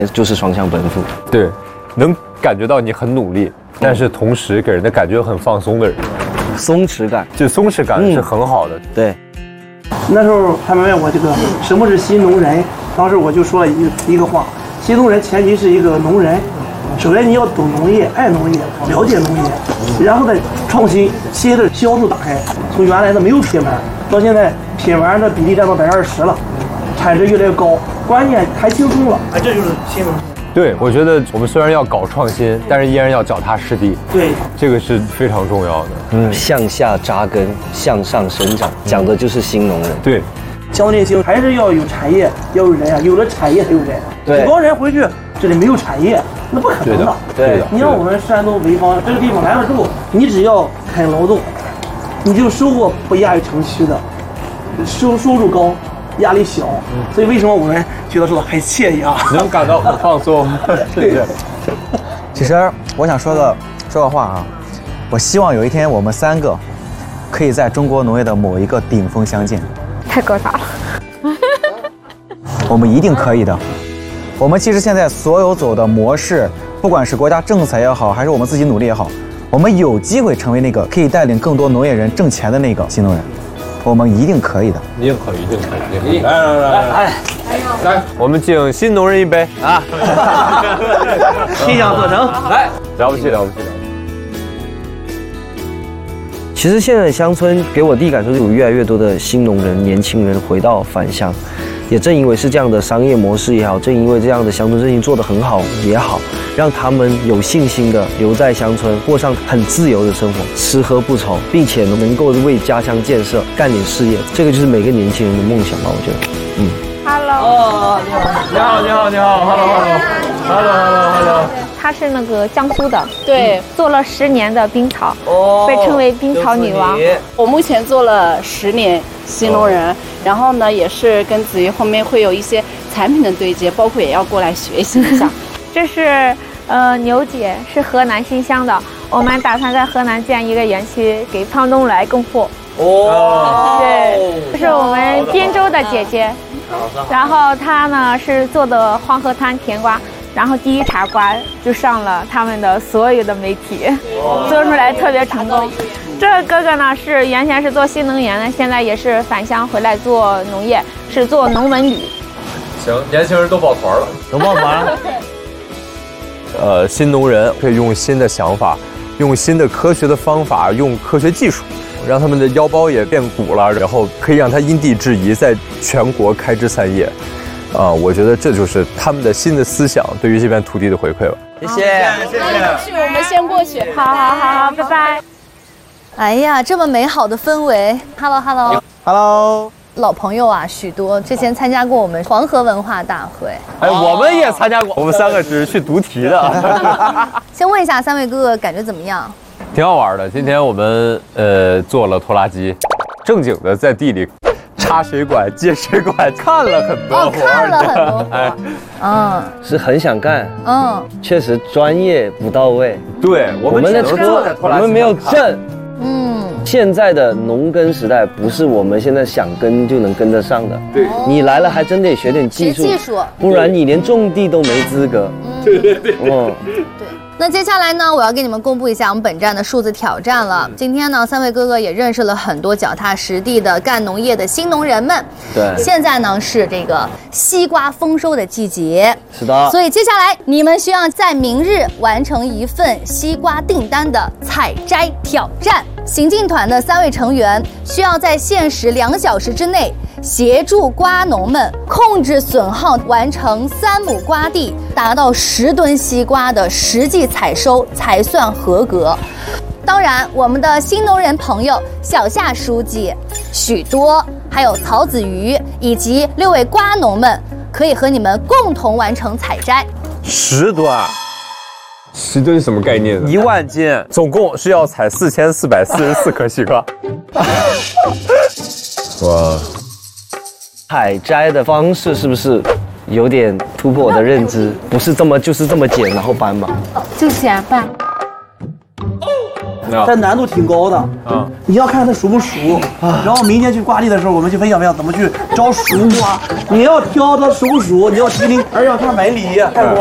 就是双向奔赴。 对，能感觉到你很努力，但是同时给人的感觉很放松的人， 松弛感， 这松弛感是很好的。 对。 那时候他们问我这个什么是新农人，当时我就说了一个话：新农人前提是一个农人，首先你要懂农业、爱农业、了解农业，然后再创新，新的销售打开，从原来的没有品牌，到现在品牌的比例占到20%了，产值越来越高，关键还轻松了，这就是新农。 对，我觉得我们虽然要搞创新，但是依然要脚踏实地。 对， 这个是非常重要的。 向下扎根，向上生长，讲的就是新农人。 对， 乡镇性还是要有产业，要有人啊，有了产业才有人。 对， 你光人回去，这里没有产业，那不可能的。 对， 你像我们山东潍坊这个地方来了之后，你只要肯劳动，你就收获不亚于城区的，收入高。压力小，所以为什么我们觉得说很惬意啊？ 能感到很放松。对。 其实我想说个话啊，我希望有一天我们3个可以在中国农业的某一个顶峰相见。 太高大了。 我们一定可以的。我们其实现在所有走的模式，不管是国家政策也好，还是我们自己努力也好，我们有机会成为那个可以带领更多农业人挣钱的那个新农人。我们一定可以的， 一定可以，一定可以！来，我们敬新农人一杯啊！ 心想做成， 来，了不起，了不起！ 其实现在的乡村给我第一感受，有越来越多的新农人、年轻人回到返乡。也正因为是这样的商业模式也好，正因为这样的乡村振兴做得很好也好，让他们有信心的留在乡村，过上很自由的生活，吃喝不愁，并且能够为家乡建设干点事业，这个就是每个年轻人的梦想吧，我觉得。 Hello。 你好 ，Hello。 她是那个江苏的，对，做了10年的冰草，被称为冰草女王。 我目前做了10年新农人，然后呢，也是跟子瑜后面会有一些产品的对接，包括也要过来学习一下。 这是牛姐，是河南新乡的，我们打算在河南建一个园区，给胖东来供货。对，这是我们滨州的姐姐，然后她呢是做的黄河滩甜瓜，然后第一茬瓜就上了他们的所有的媒体，做出来特别成功。这个哥哥呢是原先是做新能源的，现在也是返乡回来做农业，是做农文旅。 行，年轻人都抱团了， 能抱团了。新农人可以用新的想法，用新的科学的方法，用科学技术，让他们的腰包也变鼓了，然后可以让他因地制宜，在全国开枝散叶。我觉得这就是他们的新的思想对于这片土地的回馈了。 谢谢。 我们先过去。 好，拜拜。 哎呀，这么美好的氛围 Hello。 老朋友啊，许多之前参加过我们黄河文化大会。 我们也参加过，我们3个只是去读题的。 先问一下3位哥哥感觉怎么样？ 挺好玩的。今天我们做了拖拉机，正经的在地里插水管、接水管，看了很多活。 看了很多活。 是很想干。确实专业不到位。 对，我们的车我们没有证。现在的农耕时代不是我们现在想跟就能跟得上的。对，你来了还真得学点技术，不然你连种地都没资格。 对。 对。那接下来呢，我要给你们公布一下我们本站的数字挑战了。今天呢，3位哥哥也认识了很多脚踏实地的干农业的新农人们。 对。 现在呢是这个西瓜丰收的季节。 是的。 所以接下来你们需要在明日完成一份西瓜订单的采摘挑战。行进团的3位成员需要在限时2小时之内，协助瓜农们控制损耗，完成3亩瓜地达到10吨西瓜的实际采收才算合格。当然，我们的新农人朋友小夏书记、许多，还有曹子瑜以及6位瓜农们，可以和你们共同完成采摘。 10吨，10吨是什么概念呢？1万斤，总共是要采4444颗西瓜。哇！ 采摘的方式是不是有点突破我的认知？不是就是这么剪然后搬吗？ 就剪吧。 但难度挺高的。你要看它熟不熟。然后明天去挂历的时候，我们去分享怎么去招熟瓜。你要挑它熟不熟，你要机灵，而且要看买礼。